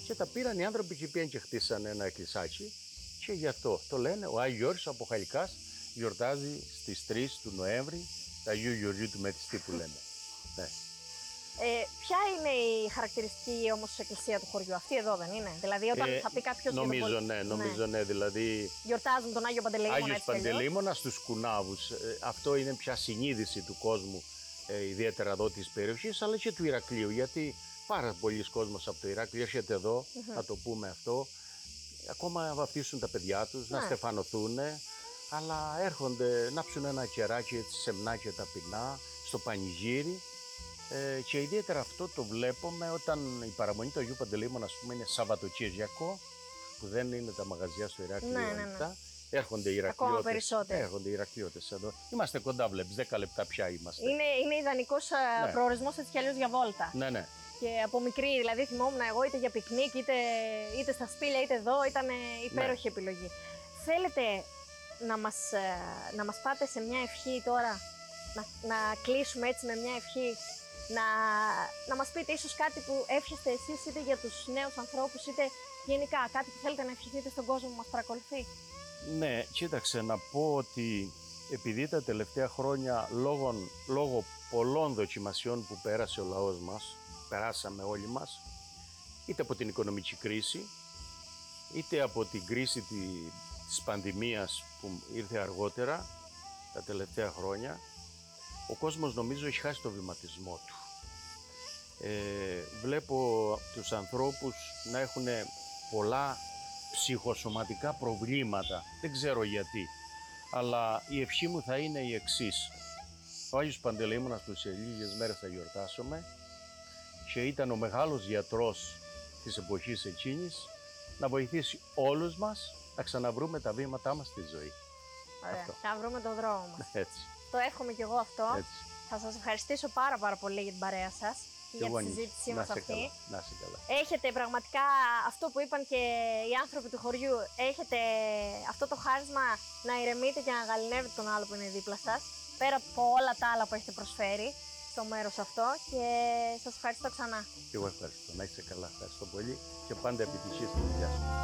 Και τα πήραν οι άνθρωποι και πήγαν και χτίσαν ένα εκκλησάκι και γι' αυτό το λένε ο Άγιος Γιώργος από Χαλικάς γιορτάζει στις 3 του Νοέμβρη τα Αγίου Γεωργίου του Μετιστή που λέμε. Ναι. Ποια είναι η χαρακτηριστική όμως εκκλησία του χωριού, αυτή εδώ δεν είναι? Δηλαδή όταν θα πει κάποιος νομίζω, ναι, δηλαδή γιορτάζουν τον Άγιο Παντελεήμονα. Άγιος Παντελεήμονας στους Κουνάβους. Αυτό είναι πια συνείδηση του κόσμου, ιδιαίτερα εδώ της περιοχής, αλλά και του Ηρακλείου, γιατί πάρα πολλοί κόσμος από το Ηράκλειο έρχεται εδώ, να το πούμε αυτό, ακόμα να βαφτίσουν τα παιδιά τους, να στεφανωθούν, αλλά έρχονται να ψουν ένα κεράκι έτσι σεμνά και ταπεινά στο πανηγύρι. Και ιδιαίτερα αυτό το βλέπουμε όταν η παραμονή του Αγίου Παντελεήμωνα, ας πούμε, είναι Σαββατοκύριακο, που δεν είναι τα μαγαζιά στο Ηράκλειο ανοιχτά. Έρχονται οι Ηρακλειώτες. Ακόμα περισσότερο. Έρχονται οι Ηρακλειώτες εδώ. Είμαστε κοντά, βλέπεις, 10 λεπτά πια είμαστε. Είναι ιδανικός προορισμός έτσι κι αλλιώς για βόλτα. Ναι. Και από μικρή, δηλαδή θυμόμουν εγώ είτε για πικνίκ, είτε στα σπήλια, είτε εδώ, ήταν υπέροχη επιλογή. Θέλετε να μας πάτε σε μια ευχή τώρα, να κλείσουμε έτσι με μια ευχή, να μας πείτε ίσως κάτι που εύχεστε εσείς είτε για τους νέους ανθρώπους είτε γενικά κάτι που θέλετε να ευχηθείτε στον κόσμο που μας παρακολουθεί? Ναι, κοίταξε να πω ότι επειδή τα τελευταία χρόνια λόγω πολλών δοκιμασιών που πέρασε ο λαός μας, περάσαμε όλοι μας, είτε από την οικονομική κρίση, είτε από την κρίση της πανδημίας που ήρθε αργότερα, τα τελευταία χρόνια, ο κόσμος νομίζω έχει χάσει το βηματισμό του. Βλέπω τους ανθρώπους να έχουν πολλά ψυχοσωματικά προβλήματα, δεν ξέρω γιατί, αλλά η ευχή μου θα είναι η εξής. Ο Άγιος Παντελεήμονας που σε λίγες μέρες θα γιορτάσουμε και ήταν ο μεγάλος γιατρός της εποχής εκείνης, να βοηθήσει όλους μας να ξαναβρούμε τα βήματά μας στη ζωή. Ωραία, θα βρούμε τον δρόμο μας. Έτσι. Το εύχομαι κι εγώ αυτό. Έτσι. Θα σας ευχαριστήσω πάρα πολύ για την παρέα σας και για τη συζήτησή μας αυτή. Να είσαι καλά. Έχετε πραγματικά αυτό που είπαν και οι άνθρωποι του χωριού, έχετε αυτό το χάρισμα να ηρεμείτε και να γαληνεύετε τον άλλο που είναι δίπλα σας, πέρα από όλα τα άλλα που έχετε προσφέρει στο μέρος αυτό, και σας ευχαριστώ ξανά. Και εγώ ευχαριστώ. Να είσαι καλά. Ευχαριστώ πολύ και πάντα επιτυχία στη δουλειά σου.